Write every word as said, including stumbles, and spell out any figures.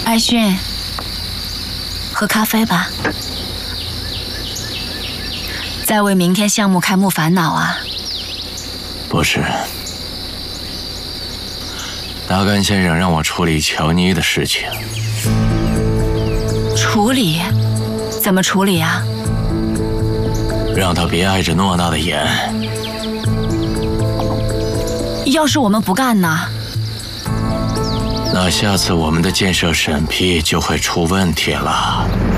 艾勋，喝咖啡吧。在为明天项目开幕烦恼啊？ 不是，达甘先生让我处理乔妮的事情。 处理？怎么处理啊？ 让他别碍着诺娜的眼。 要是我们不干呢？ 那下次我们的建设审批就会出问题了。